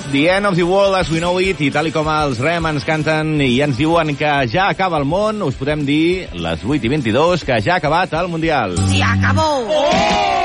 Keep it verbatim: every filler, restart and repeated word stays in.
The End of the World as We Know It, i tal i com els Rem ens canten i ens diuen que ja acaba el món, us podem dir, les vuit i vint-i-dos, que ja ha acabat el Mundial. ¡Se acabó! Oh!